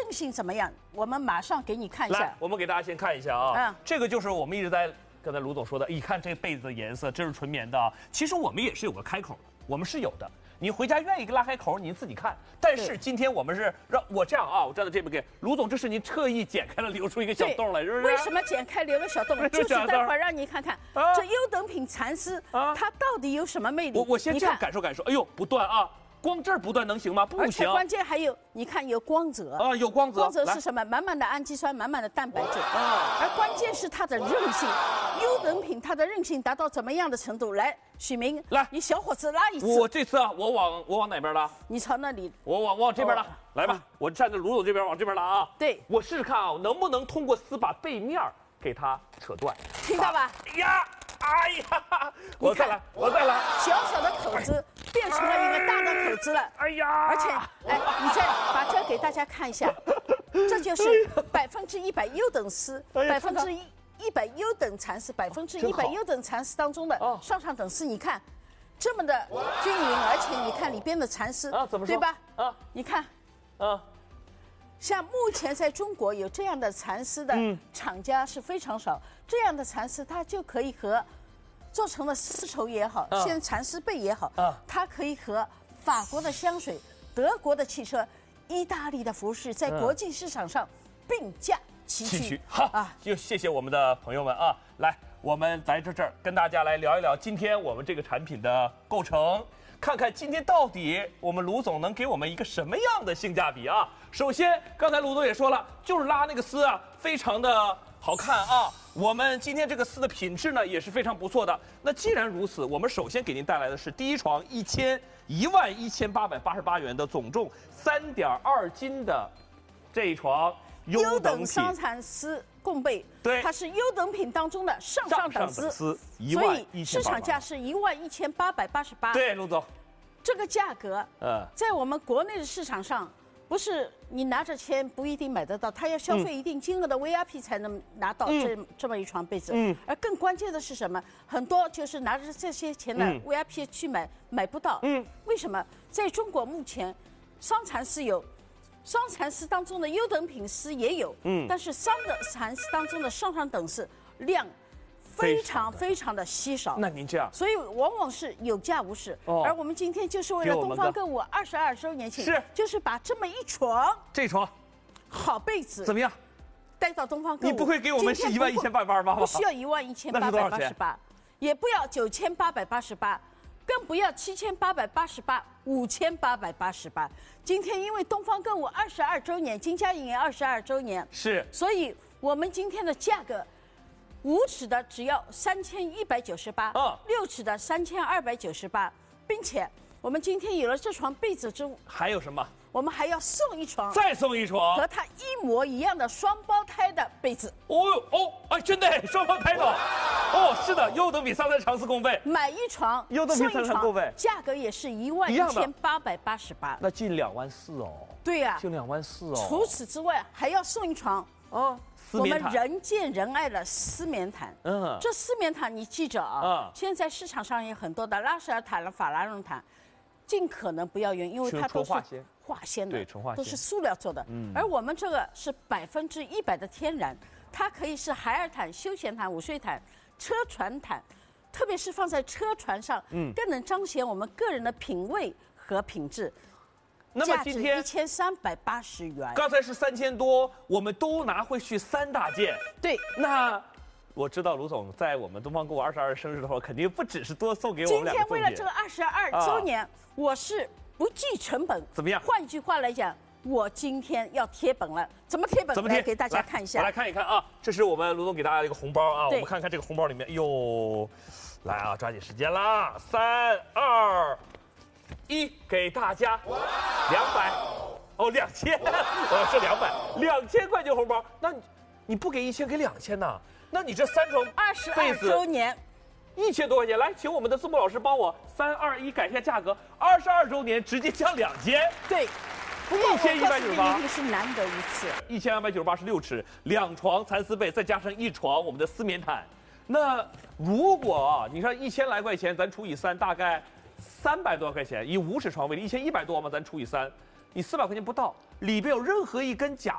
韧性怎么样？我们马上给你看一下。 来，我们给大家先看一下啊，这个就是我们一直在刚才卢总说的，你看这被子的颜色，这是纯棉的啊。其实我们也是有个开口的，我们是有的。你回家愿意拉开口，您自己看。但是今天我们是让我这样啊，我站在这边给卢总，这是您特意剪开了，留出一个小洞来，是不是？ 为什么剪开留个小洞？就是待会儿让你看看这优等品蚕丝，它到底有什么魅力？ 我先这样感受感受。哎呦，不断啊！光这儿不断能行吗？不行。 而且关键还有，你看有光泽啊，有光泽。 光泽是什么？满满的氨基酸，满满的蛋白质啊。而关键是它的韧性，优等品它的韧性达到怎么样的程度？来，许明， 来， 你小伙子拉一次。 我这次啊，我往哪边拉？ 你朝那里。 我往这边拉。来吧，我站在卢总这边，往这边拉啊。 对， 我试试看啊，能不能通过丝把背面给它扯断？ 听到吧？ 哎呀！哎呀！我再来，我再来。 小小的口子变成了一个大的口子了。 哎呀！ 而且，来，你再把这给大家看一下，这就是100%优等丝，100%优等蚕丝，100%优等蚕丝当中的上等丝。你看，这么的均匀，而且你看里边的蚕丝啊，怎么说？ 对吧？ 啊， 你看， 啊。 像目前在中国有这样的蚕丝的厂家是非常少，这样的蚕丝它就可以和做成了丝绸也好，现在蚕丝被也好，它可以和法国的香水、德国的汽车、意大利的服饰在国际市场上并驾齐驱。 好啊，就谢谢我们的朋友们啊！来，我们来这儿跟大家来聊一聊今天我们这个产品的构成。看看今天到底我们卢总能给我们一个什么样的性价比啊？首先，刚才卢总也说了，就是拉那个丝啊，非常的好看啊。我们今天这个丝的品质呢也是非常不错的。那既然如此，我们首先给您带来的是第一床11888元的，总重3.2斤的这一床优等双蚕丝共被， 对， 它是优等品当中的上等丝，所以市场价是11888。 对，卢总， 这个价格，在我们国内的市场上，不是你拿着钱不一定买得到，它要消费一定金额的 VIP 才能拿到这么一床被子。而更关键的是什么？很多就是拿着这些钱的 VIP 去买不到。为什么？在中国目前，双蚕丝有。双蚕丝当中的优等品丝也有，但是双等蚕丝当中的上等丝量非常的稀少。 那您这样， 所以往往是有价无市。而我们今天就是为了东方购物22周年庆，就是把这么一床好被子怎么样带到东方购物。 你不会给我们是11888吗？ 不需要11888，也不要9888。更不要7888、5888。今天因为东方购物22周年，金家影业22周年，所以我们今天的价格，5尺的只要3198，6尺的3298，并且我们今天有了这床被子之后， 还有什么？ 我们还要送一床， 再送一床和它一模一样的双胞胎的被子。 哎，真的双胞胎的。是的，优等品3层长丝共被， 买一床优等品3层共被， 价格也是11888。 那近24000哦。 对呀， 近24000哦。 除此之外，还要送一床我们人见人爱的丝棉毯。这丝棉毯你记着啊，现在市场上有很多的拉舍尔毯了、法拉绒毯，尽可能不要用，因为它都是化纤的，都是塑料做的。而我们这个是100%的天然，它可以是海尔毯、休闲毯、午睡毯、车船毯，特别是放在车船上，更能彰显我们个人的品味和品质。 那么今天 1380元， 刚才是3000多，我们都拿回去3大件。 对， 那我知道卢总在我们东方购物22生日的话，肯定不只是多送给我们2个。 今天为了这个22周年，我是不计成本。 怎么样？ 换句话来讲，我今天要贴本了。怎么贴本？ 怎么贴？ 给大家看一下。 我来看一看啊，这是我们卢总给大家的一个红包啊。我们看看这个红包里面，哟，来啊，抓紧时间啦！3、2、1，给大家200，2000，是2000块钱红包。那你不给1000，给2000呢？那你这3床被子 22周年 ，1000多块钱。来，请我们的字幕老师帮我3、2、1改一下价格，22周年直接降2000。 对。 1198 是难得一次 ，1298是6尺，2床蚕丝被，再加上1床我们的丝棉毯。那如果你说1000来块钱，咱除以3，大概300多块钱，以5尺床为例，1100多嘛，咱除以3，你400块钱不到，里边有任何一根假